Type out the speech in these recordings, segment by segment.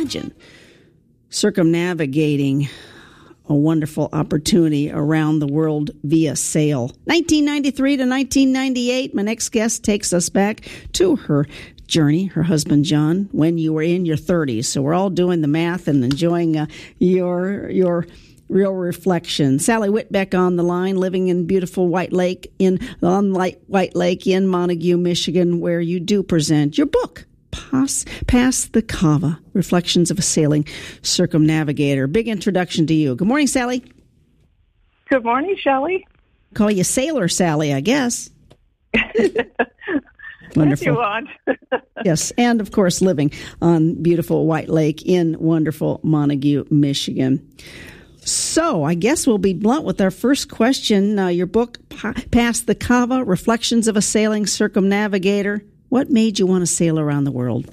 imagine circumnavigating a wonderful opportunity around the world via sail. 1993 to 1998, my next guest takes us back to her journey, her husband John, when you were in your 30s. So we're all doing the math and enjoying your real reflection. Sally Whitbeck on the line, living in beautiful White Lake in Montague, Michigan, where you do present your book, Past the Cava, Reflections of a Sailing Circumnavigator. Big introduction to you. Good morning, Sally. Good morning, Shelley. Call you Sailor Sally, I guess. Wonderful. If you want. Yes, and of course living on beautiful White Lake in wonderful Montague, Michigan. So I guess we'll be blunt with our first question. Your book, Past the Cava, Reflections of a Sailing Circumnavigator. What made you want to sail around the world?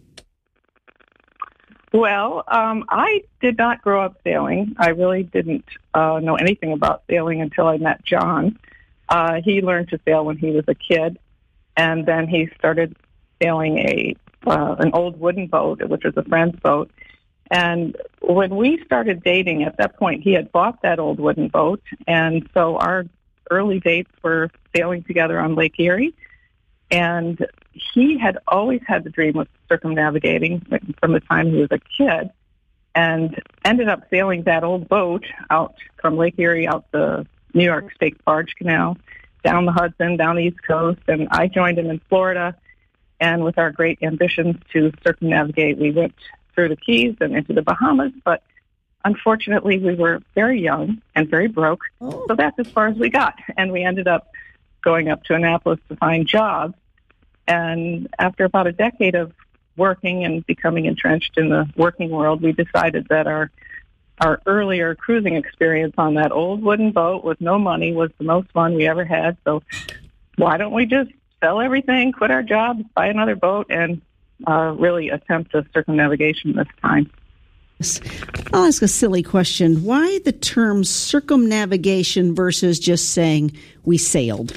Well, I did not grow up sailing. I really didn't know anything about sailing until I met John. He learned to sail when he was a kid, and then he started sailing an old wooden boat, which was a friend's boat. And when we started dating, at that point, he had bought that old wooden boat, and so our early dates were sailing together on Lake Erie. And he had always had the dream of circumnavigating from the time he was a kid, and ended up sailing that old boat out from Lake Erie out the New York State Barge Canal, down the Hudson, down the East Coast, and I joined him in Florida. And with our great ambitions to circumnavigate, we went through the Keys and into the Bahamas, but unfortunately we were very young and very broke, so that's as far as we got. And we ended up going up to Annapolis to find jobs. And after about a decade of working and becoming entrenched in the working world, we decided that our earlier cruising experience on that old wooden boat with no money was the most fun we ever had. So why don't we just sell everything, quit our jobs, buy another boat, and really attempt a circumnavigation this time. I'll ask a silly question. Why the term circumnavigation versus just saying we sailed?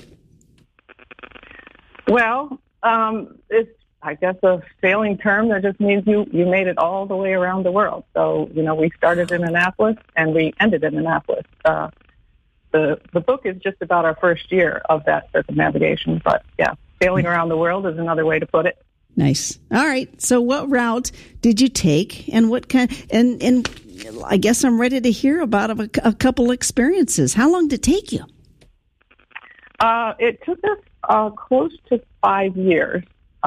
Well, it's, I guess, a sailing term that just means you made it all the way around the world. So, we started in Annapolis and we ended in Annapolis. The book is just about our first year of that circumnavigation, but yeah, sailing around the world is another way to put it. Nice. All right. So what route did you take, and what kind, and I guess I'm ready to hear about a couple experiences. How long did it take you? It took us close to 5 years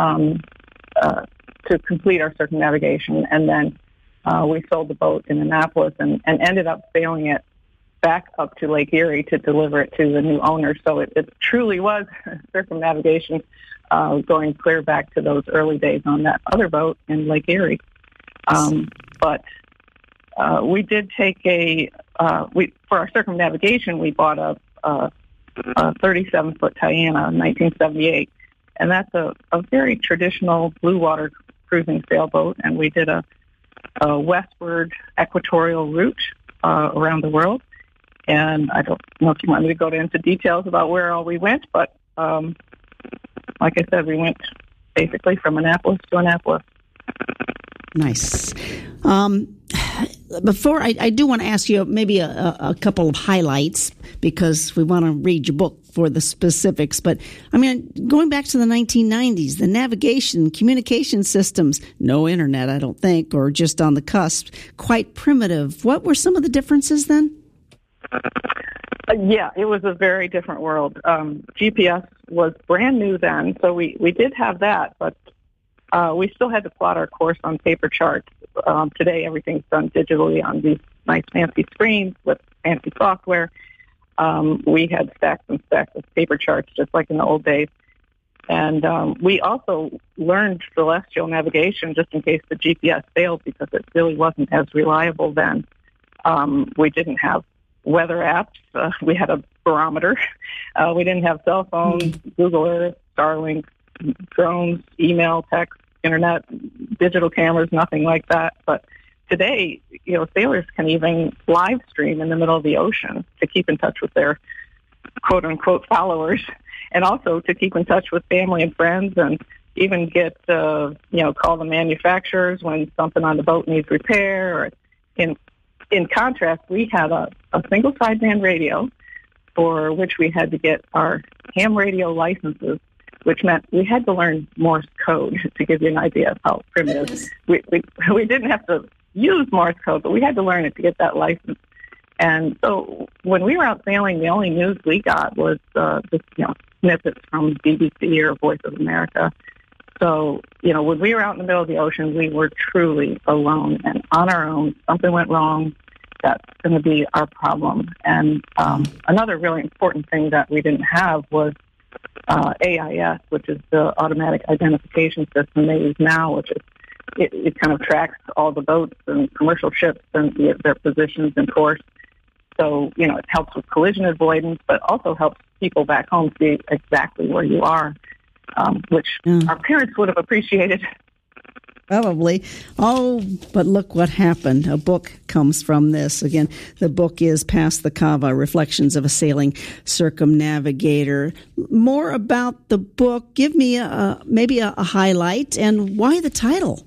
to complete our circumnavigation, and then we sold the boat in Annapolis and ended up sailing it back up to Lake Erie to deliver it to the new owner. So it truly was circumnavigation, going clear back to those early days on that other boat in Lake Erie. But we did take for our circumnavigation, we bought a 37-foot Tiana in 1978, and that's a very traditional blue water cruising sailboat, and we did a westward equatorial route around the world. And I don't know if you want me to go into details about where all we went, but like I said, we went basically from Annapolis to Annapolis. Nice. Before I do want to ask you maybe a couple of highlights, because we want to read your book for the specifics. But I mean, going back to the 1990s, the navigation, communication systems, no internet, I don't think, or just on the cusp, quite primitive. What were some of the differences then? Yeah, it was a very different world. GPS was brand new then, so we did have that, but we still had to plot our course on paper charts. Today, everything's done digitally on these nice fancy screens with fancy software. We had stacks and stacks of paper charts, just like in the old days. And we also learned celestial navigation just in case the GPS failed, because it really wasn't as reliable then. We didn't have weather apps. We had a barometer. We didn't have cell phones, Google Earth, Starlink, drones, email, text, internet, digital cameras, nothing like that. But today, sailors can even live stream in the middle of the ocean to keep in touch with their quote-unquote followers, and also to keep in touch with family and friends, and even get, call the manufacturers when something on the boat needs repair. Or in contrast, we had a single sideband radio for which we had to get our ham radio licenses, which meant we had to learn Morse code to give you an idea of how primitive. We didn't have to use Morse code, but we had to learn it to get that license. And so when we were out sailing, the only news we got was just snippets from BBC or Voice of America. So, when we were out in the middle of the ocean, we were truly alone and on our own. Something went wrong. That's going to be our problem. And another really important thing that we didn't have was AIS, which is the automatic identification system they use now, which is it kind of tracks all the boats and commercial ships and their positions and course. So, it helps with collision avoidance, but also helps people back home see exactly where you are, which our parents would have appreciated. Probably. Oh, but look what happened. A book comes from this. Again, the book is Past the Cava, Reflections of a Sailing Circumnavigator. More about the book. Give me maybe a highlight, and why the title?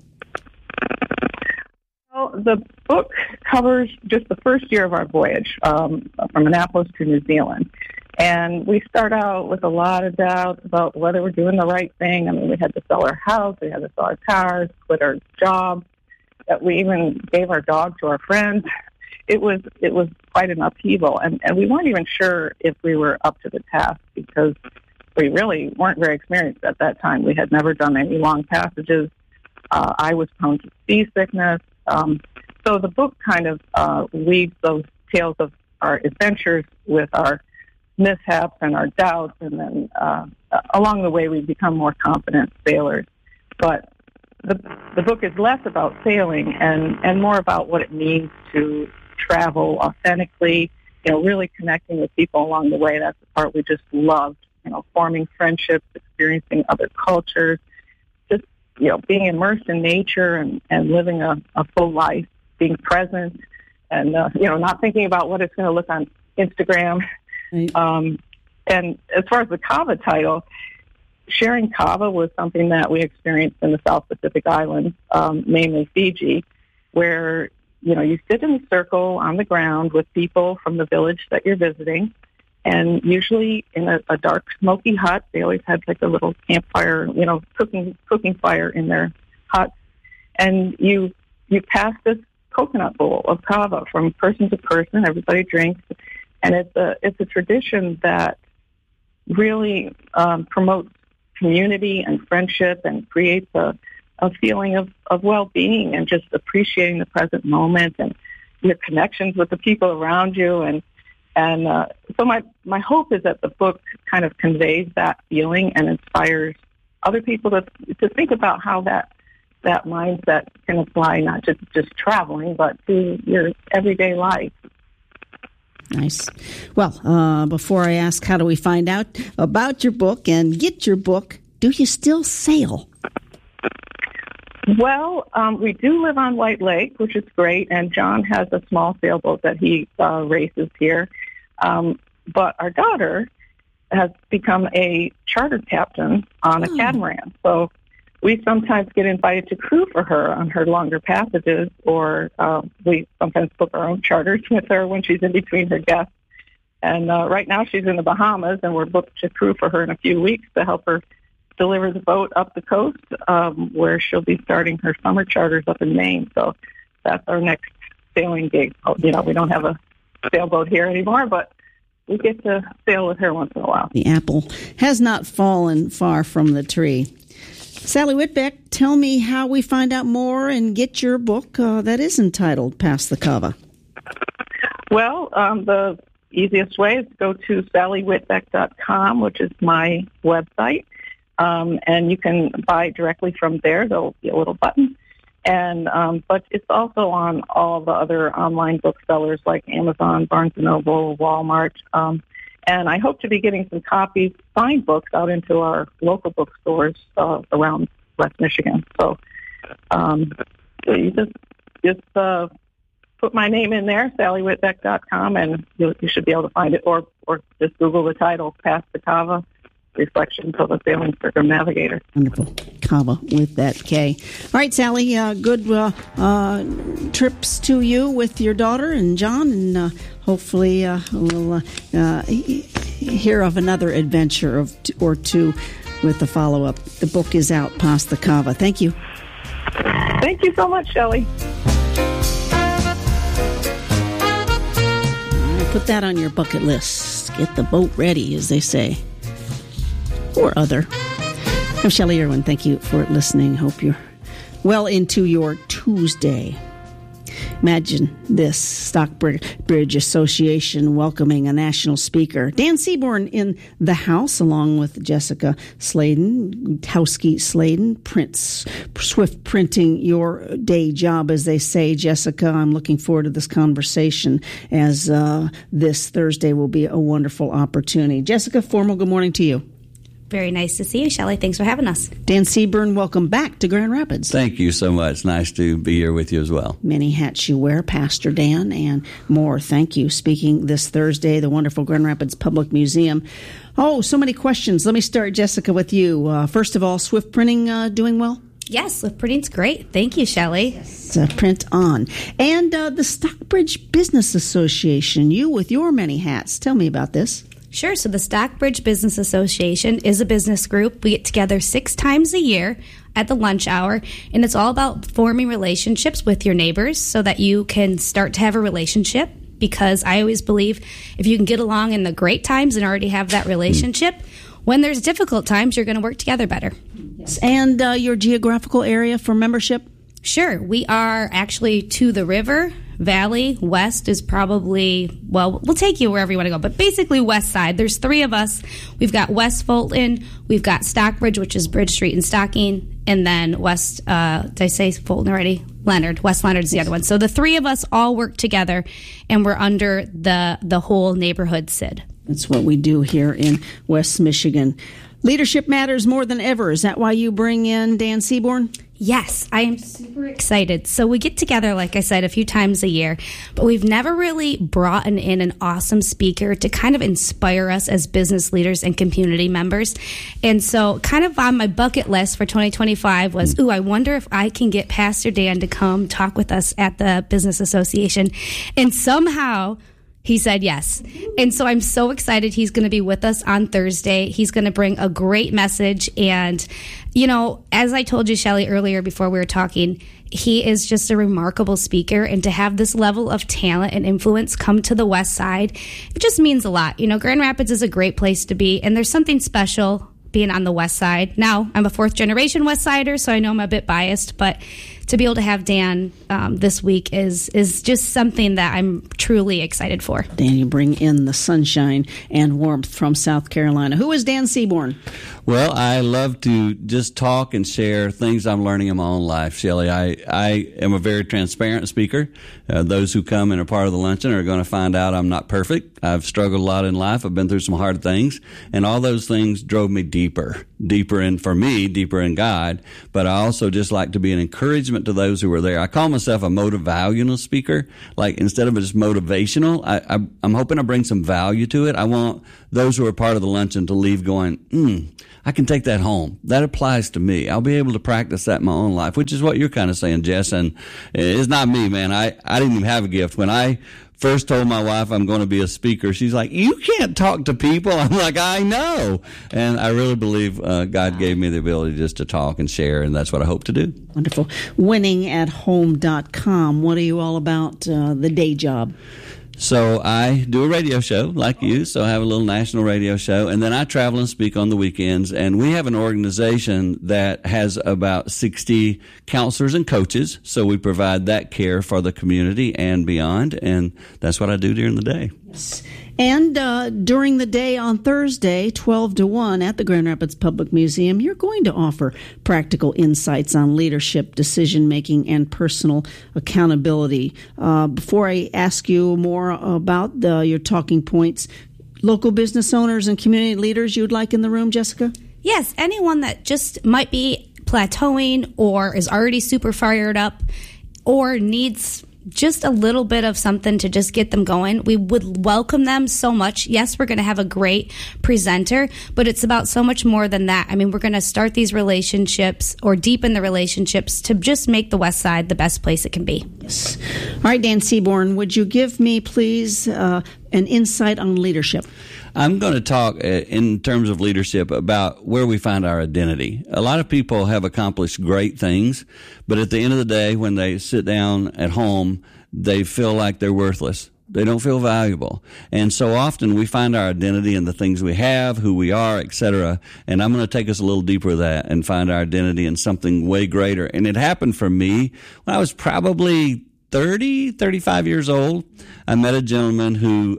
Well, the book covers just the first year of our voyage from Annapolis to New Zealand. And we start out with a lot of doubts about whether we're doing the right thing. I mean, we had to sell our house, we had to sell our cars, quit our jobs. We even gave our dog to our friends. It was quite an upheaval, and we weren't even sure if we were up to the task because we really weren't very experienced at that time. We had never done any long passages. I was prone to seasickness. So the book kind of weaves those tales of our adventures with our mishaps and our doubts, and then along the way we become more confident sailors. But the book is less about sailing and more about what it means to travel authentically, really connecting with people along the way. That's the part we just loved, forming friendships, experiencing other cultures, just, being immersed in nature and living a full life, being present and, not thinking about what it's going to look on Instagram. Right. And as far as the Cava title, sharing Cava was something that we experienced in the South Pacific Islands, namely Fiji, where, you sit in a circle on the ground with people from the village that you're visiting, and usually in a dark, smoky hut. They always had like a little campfire, cooking fire in their hut. And you pass this coconut bowl of Cava from person to person. Everybody drinks. And it's a tradition that really promotes community and friendship and creates a feeling of well-being and just appreciating the present moment and your connections with the people around you. And so my hope is that the book kind of conveys that feeling and inspires other people to think about how that mindset can apply not just traveling, but to your everyday life. Nice. Well, before I ask how do we find out about your book and get your book, do you still sail? Well, we do live on White Lake, which is great, and John has a small sailboat that he races here. But our daughter has become a charter captain on a catamaran. So we sometimes get invited to crew for her on her longer passages, or we sometimes book our own charters with her when she's in between her guests. And right now she's in the Bahamas, and we're booked to crew for her in a few weeks to help her deliver the boat up the coast, where she'll be starting her summer charters up in Maine. So that's our next sailing gig. We don't have a sailboat here anymore, but we get to sail with her once in a while. The apple has not fallen far from the tree. Sally Whitbeck, tell me how we find out more and get your book that is entitled Past the Cava. Well, the easiest way is to go to sallywhitbeck.com, which is my website, and you can buy directly from there. There'll be a little button. And but it's also on all the other online booksellers like Amazon, Barnes & Noble, Walmart. And I hope to be getting some copies, signed books, out into our local bookstores around West Michigan. So you just put my name in there, sallywhitbeck.com, and you should be able to find it. Or just Google the title, Past the Cava, Reflections of a Sailing Circumnavigator. Wonderful. Kava with that K. All right, Sally, good trips to you with your daughter and John, and hopefully we'll hear of another adventure or two with the follow-up. The book is out, Past the Kava. Thank you. Thank you so much, Shelley. Put that on your bucket list. Get the boat ready, as they say. Or other. I'm Shelley Irwin. Thank you for listening. Hope you're well into your Tuesday. Imagine this, Stockbridge Association welcoming a national speaker. Dan Seaborn in the house, along with Jessica Sladen, Towski Sladen, Swift Printing, your day job, as they say. Jessica, I'm looking forward to this conversation, as this Thursday will be a wonderful opportunity. Jessica, formal good morning to you. Very nice to see you, Shelley. Thanks for having us. Dan Seaborn, welcome back to Grand Rapids. Thank you so much. Nice to be here with you as well. Many hats you wear, Pastor Dan, and more. Thank you. Speaking this Thursday, the wonderful Grand Rapids Public Museum. Oh, so many questions. Let me start, Jessica, with you. First of all, Swift Printing doing well? Yes, Swift Printing's great. Thank you, Shelley. Yes, print on. And the Stockbridge Business Association, you with your many hats. Tell me about this. Sure. So the Stockbridge Business Association is a business group. We get together 6 times a year at the lunch hour, and it's all about forming relationships with your neighbors so that you can start to have a relationship, because I always believe if you can get along in the great times and already have that relationship, when there's difficult times, you're going to work together better. Yes. And your geographical area for membership? Sure. We are actually to the river. Valley. West is probably, well, we'll take you wherever you want to go, but basically west side. There's 3 of us. We've got West Fulton, we've got Stockbridge, which is Bridge Street and Stocking, and then West, did I say Fulton already? Leonard. West Leonard is the other one. So the 3 of us all work together, and we're under the whole neighborhood SID. That's what we do here in West Michigan. Leadership matters more than ever. Is that why you bring in Dan Seaborn? Yes, I am super excited. So we get together, like I said, a few times a year, but we've never really brought in an awesome speaker to kind of inspire us as business leaders and community members. And so kind of on my bucket list for 2025 was, I wonder if I can get Pastor Dan to come talk with us at the Business Association. And somehow he said yes. And so I'm so excited he's going to be with us on Thursday. He's going to bring a great message. And, you know, as I told you, Shelley, earlier before we were talking, he is just a remarkable speaker. And to have this level of talent and influence come to the West Side, it just means a lot. You know, Grand Rapids is a great place to be. And there's something special being on the West Side. Now, I'm a 4th-generation West Sider, so I know I'm a bit biased, but to be able to have Dan this week is just something that I'm truly excited for. Dan, you bring in the sunshine and warmth from South Carolina. Who is Dan Seaborn? Well, I love to just talk and share things I'm learning in my own life, Shelley. I am a very transparent speaker. Those who come and are part of the luncheon are going to find out I'm not perfect. I've struggled a lot in life. I've been through some hard things, and all those things drove me deeper in God. But I also just like to be an encouragement to those who are there. I call myself a motivational speaker. Like, instead of just motivational, I'm hoping I bring some value to it. I want those who are part of the luncheon to leave going, I can take that home. That applies to me. I'll be able to practice that in my own life, which is what you're kind of saying, Jess. And it's not me, man. I didn't even have a gift. When I first told my wife I'm going to be a speaker, she's like, you can't talk to people. I'm like, I know. And I really believe God gave me the ability just to talk and share, and that's what I hope to do. Wonderful. Winningathome.com. What are you all about, the day job? So I do a radio show like you, so I have a little national radio show, and then I travel and speak on the weekends, and we have an organization that has about 60 counselors and coaches, so we provide that care for the community and beyond, and that's what I do during the day. Yes. And during the day on Thursday, 12 to 1 at the Grand Rapids Public Museum, you're going to offer practical insights on leadership, decision-making, and personal accountability. Before I ask you more about your talking points, local business owners and community leaders you would like in the room, Jessica? Yes, anyone that just might be plateauing or is already super fired up or needs just a little bit of something to just get them going, we would welcome them so much. Yes, we're going to have a great presenter, but it's about so much more than that. I mean, we're going to start these relationships or deepen the relationships to just make the West Side the best place it can be. Yes. All right, Dan Seaborn, would you give me, please, an insight on leadership? I'm going to talk in terms of leadership about where we find our identity. A lot of people have accomplished great things, but at the end of the day, when they sit down at home, they feel like they're worthless. They don't feel valuable. And so often we find our identity in the things we have, who we are, etc. And I'm going to take us a little deeper with that and find our identity in something way greater. And it happened for me when I was probably 35 years old. I met a gentleman who,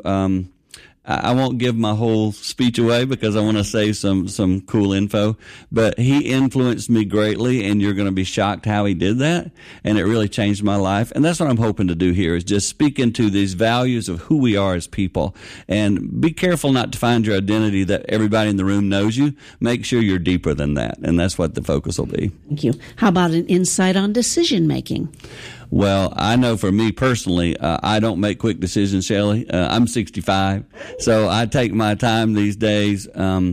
I won't give my whole speech away because I want to say some cool info, but he influenced me greatly, and you're going to be shocked how he did that, and it really changed my life. And that's what I'm hoping to do here, is just speak into these values of who we are as people, and be careful not to find your identity that everybody in the room knows you. Make sure you're deeper than that, and that's what the focus will be. Thank you. How about an insight on decision making? Well, I know for me personally, I don't make quick decisions, Shelley. I'm 65, so I take my time these days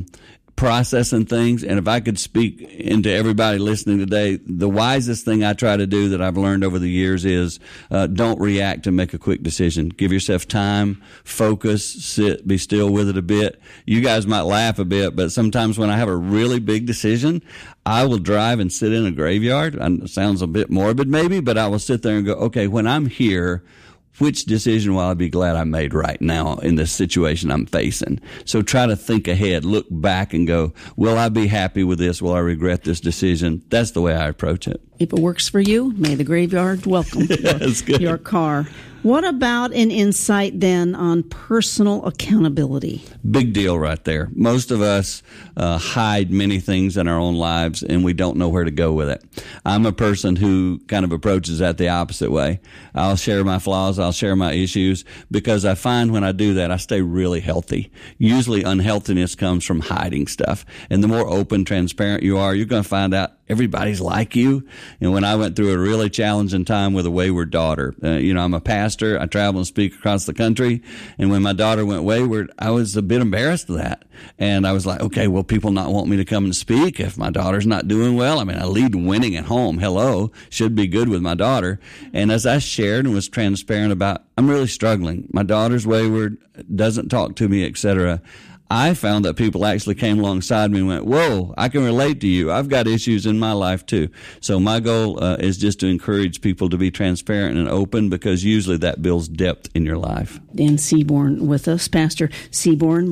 processing things. And if I could speak into everybody listening today, the wisest thing I try to do that I've learned over the years is don't react and make a quick decision. Give yourself time, focus, sit, be still with it a bit. You guys might laugh a bit, but sometimes when I have a really big decision, I will drive and sit in a graveyard. It sounds a bit morbid maybe, but I will sit there and go, okay, when I'm here, which decision will I be glad I made right now in this situation I'm facing? So try to think ahead, look back and go, will I be happy with this? Will I regret this decision? That's the way I approach it. If it works for you, may the graveyard welcome your car. What about an insight then on personal accountability? Big deal right there. Most of us hide many things in our own lives, and we don't know where to go with it. I'm a person who kind of approaches that the opposite way. I'll share my flaws, I'll share my issues, because I find when I do that, I stay really healthy. Usually unhealthiness comes from hiding stuff. And the more open, transparent you are, you're going to find out everybody's like you. And when I went through a really challenging time with a wayward daughter, I'm a pastor. I travel and speak across the country. And when my daughter went wayward, I was a bit embarrassed of that. And I was like, okay, will people not want me to come and speak if my daughter's not doing well? I mean, I lead winning at home. Hello, should be good with my daughter. And as I shared and was transparent about, I'm really struggling. My daughter's wayward, doesn't talk to me, etc. I found that people actually came alongside me and went, whoa, I can relate to you. I've got issues in my life too. So my goal is just to encourage people to be transparent and open, because usually that builds depth in your life. Dan Seaborn with us. Pastor Seaborn,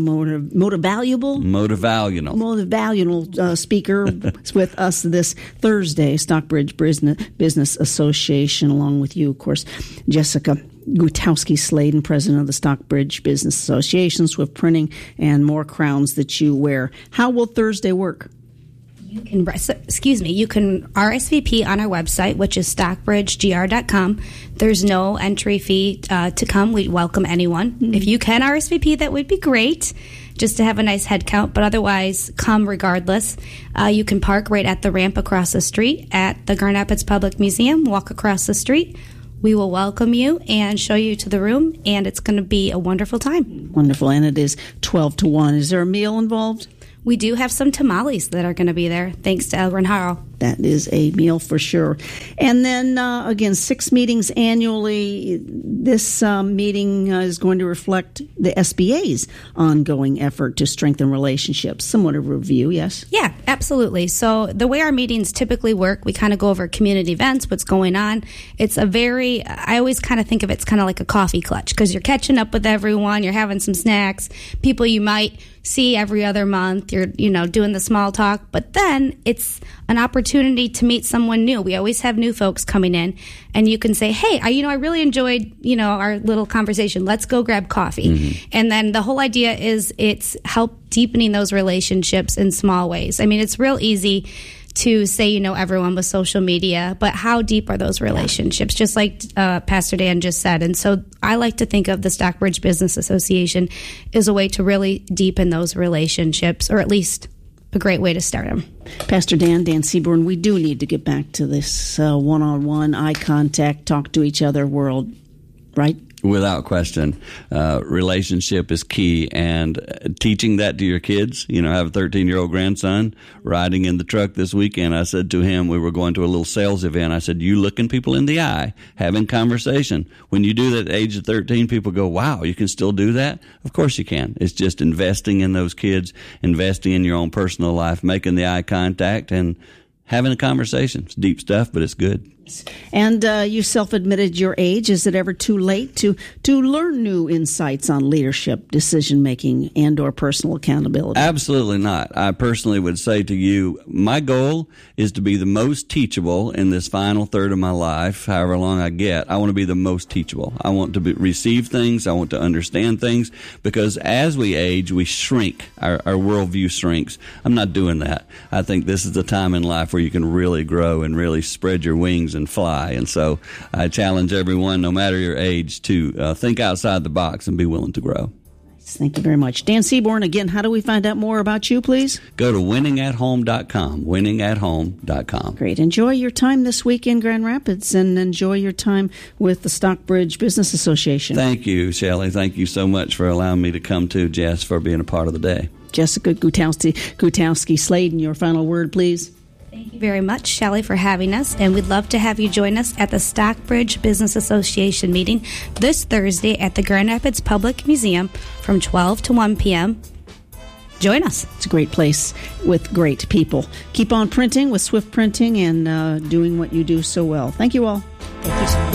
motivational speaker with us this Thursday, Stockbridge Business Association, along with you, of course, Jessica Gutowski-Sladen, president of the Stockbridge Business Association, Swift Printing, and more crowns that you wear. How will Thursday work? You can RSVP on our website, which is stockbridgegr.com. There's no entry fee to come. We welcome anyone. Mm-hmm. If you can RSVP, that would be great, just to have a nice head count. But otherwise, come regardless. You can park right at the ramp across the street at the Grand Rapids Public Museum. Walk across the street. We will welcome you and show you to the room, and it's going to be a wonderful time. Wonderful, and it is 12 to 1. Is there a meal involved? We do have some tamales that are going to be there, thanks to El Renjaro. That is a meal for sure. And then, again, 6 meetings annually. This meeting is going to reflect the SBA's ongoing effort to strengthen relationships. Somewhat of a review, yes? Yeah, absolutely. So the way our meetings typically work, we kind of go over community events, what's going on. It's I always kind of think of it's kind of like a coffee clutch, because you're catching up with everyone, you're having some snacks, people you might see every other month, you're doing the small talk, but then it's an opportunity to meet someone new. We always have new folks coming in, and you can say, hey, I really enjoyed our little conversation, let's go grab coffee. Mm-hmm. And then the whole idea is it's help deepening those relationships in small ways. I mean, it's real easy to say everyone with social media, but how deep are those relationships? Just like Pastor Dan just said. And so I like to think of the Stockbridge Business Association as a way to really deepen those relationships, or at least a great way to start them. Pastor Dan Seaborn, we do need to get back to this one-on-one, eye contact, talk to each other world, right? Without question. Relationship is key, and teaching that to your kids. I have a 13-year-old grandson riding in the truck this weekend. I said to him, we were going to a little sales event. I said, you looking people in the eye, having conversation. When you do that at the age of 13, people go, wow, you can still do that? Of course you can. It's just investing in those kids, investing in your own personal life, making the eye contact, and having a conversation. It's deep stuff, but it's good. And you self-admitted your age. Is it ever too late to learn new insights on leadership, decision-making, and or personal accountability? Absolutely not. I personally would say to you, my goal is to be the most teachable in this final third of my life, however long I get. I want to be the most teachable. I want to receive things. I want to understand things, because as we age, we shrink. Our worldview shrinks. I'm not doing that. I think this is the time in life where you can really grow and really spread your wings and fly. And so I challenge everyone, no matter your age, to think outside the box and be willing to grow. Thank you very much. Dan Seaborn, again, how do we find out more about you, please? Go to winningathome.com, winningathome.com. Great. Enjoy your time this week in Grand Rapids, and enjoy your time with the Stockbridge Business Association. Thank you, Shelley. Thank you so much for allowing me to come to, Jess, for being a part of the day. Jessica Gutowski-Sladen, your final word, please. Thank you very much, Shelley, for having us, and we'd love to have you join us at the Stockbridge Business Association meeting this Thursday at the Grand Rapids Public Museum from 12 to 1 p.m. Join us. It's a great place with great people. Keep on printing with Swift Printing and doing what you do so well. Thank you all. Thank you.